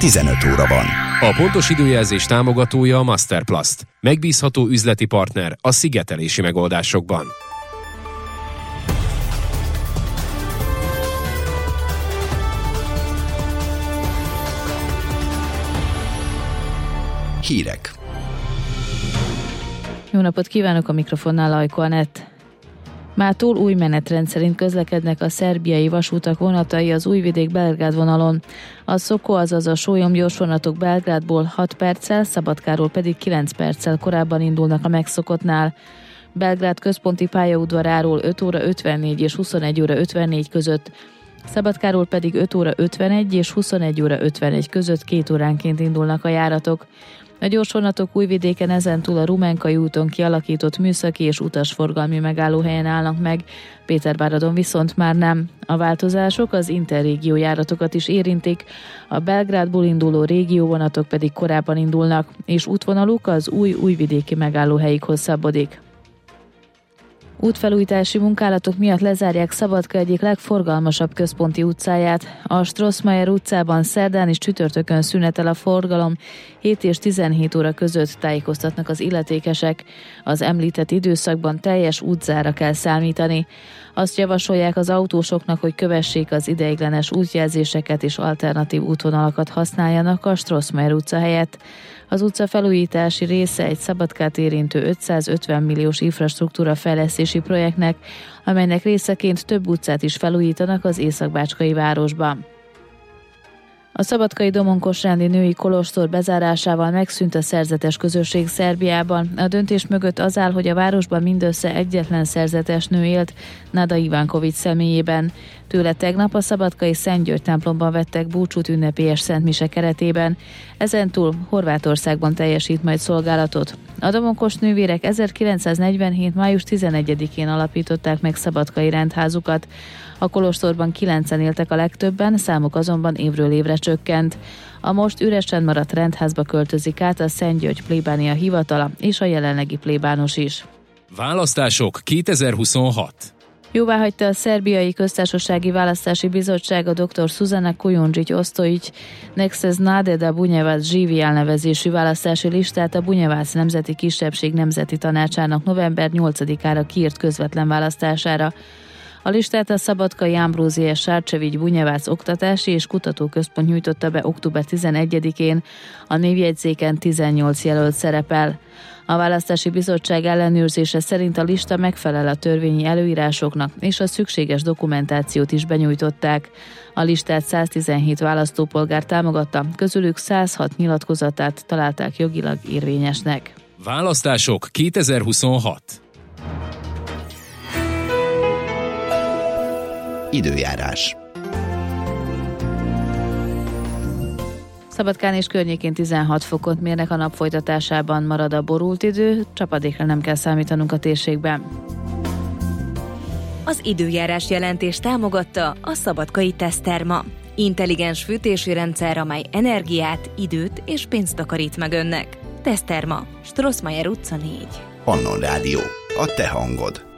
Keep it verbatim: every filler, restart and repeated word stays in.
tizenöt óra van. A pontos időjelzés támogatója a Masterplast. Megbízható üzleti partner a szigetelési megoldásokban. Hírek. Jó napot kívánok, a mikrofonnál Ajko Anett. Mától új menetrend szerint közlekednek a szerbiai vasútak vonatai az Újvidék-Belgrád vonalon. A Szokó, azaz a sólyom gyorsvonatok Belgrádból hat perccel, Szabadkáról pedig kilenc perccel korábban indulnak a megszokottnál. Belgrád központi pályaudvaráról öt óra ötvennégy és huszonegy óra ötvennégy között, Szabadkáról pedig öt óra ötvenegy és huszonegy óra ötvenegy között két óránként indulnak a járatok. A gyorsvonatok Újvidéken ezentúl a Rumenkai úton kialakított műszaki és utasforgalmi megállóhelyen állnak meg, Péterváradon viszont már nem. A változások az interrégió járatokat is érintik, a Belgrádból induló régióvonatok pedig korábban indulnak, és útvonaluk az új újvidéki megállóhelyig hosszabbodik. Útfelújítási munkálatok miatt lezárják Szabadka egyik legforgalmasabb központi utcáját. A Strossmayer utcában szerdán és csütörtökön szünetel a forgalom, hét és tizenhét óra között, tájékoztatnak az illetékesek. Az említett időszakban teljes útzára kell számítani. Azt javasolják az autósoknak, hogy kövessék az ideiglenes útjelzéseket és alternatív útvonalakat használjanak a Strossmayer utca helyett. Az utca felújítási része egy Szabadkát érintő ötszázötven milliós infrastruktúra fejlesztési projektnek, amelynek részeként több utcát is felújítanak az észak-bácskai városban. A szabadkai Domonkosrendi női kolostor bezárásával megszűnt a szerzetes közösség Szerbiában. A döntés mögött az áll, hogy a városban mindössze egyetlen szerzetes nő élt, Nada Ivánkovics személyében. Tőle tegnap a szabadkai Szent György templomban vettek búcsút ünnepélyes szentmise keretében. Ezentúl Horvátországban teljesít majd szolgálatot. A domonkos nővérek ezerkilencszáznegyvenhét. május tizenegyedikén alapították meg szabadkai rendházukat. A kolostorban kilencen éltek a legtöbben, számuk azonban évről évre csökkent. A most üresen maradt rendházba költözik át a Szent György plébánia hivatala és a jelenlegi plébános is. Választások kétezer-huszonhat. Jóváhagyta a Szerbiai Köztársasági Választási Bizottság a dr. Suzana Kujundžić Ostojić Nexe znade da Bunjevac živi elnevezésű választási listát a Bunjevac Nemzeti Kisebbség Nemzeti Tanácsának november nyolcadikára kiírt közvetlen választására. A listát a szabadkai Ambrózia Sárcsevics Bunjevac Oktatási és Kutatóközpont nyújtotta be október tizenegyedikén, a névjegyzéken tizennyolc jelölt szerepel. A választási bizottság ellenőrzése szerint a lista megfelel a törvényi előírásoknak, és a szükséges dokumentációt is benyújtották. A listát száztizenhét választópolgár támogatta, közülük száz hat nyilatkozatát találták jogilag érvényesnek. Választások kétezer-huszonhat. Időjárás. Szabadkán és környékén tizenhat fokot mérnek, a nap folytatásában marad a borult idő, csapadékra nem kell számítanunk a térségben. Az időjárás jelentés támogatta a Szabadkai Teszterma. Intelligens fűtési rendszer, amely energiát, időt és pénzt takarít meg önnek. Teszterma, Strossmayer utca négy. Annon Rádió. A te hangod.